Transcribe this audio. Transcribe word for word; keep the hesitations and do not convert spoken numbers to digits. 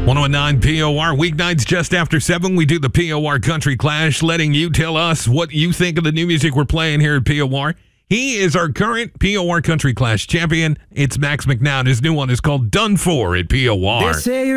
one oh nine P O R, weeknights just after seven. We do the P O R Country Clash, letting you tell us what you think of the new music we're playing here at P O R. He is our current P O R Country Clash champion. It's Max McNown. His new one is called Done For at P O R. They say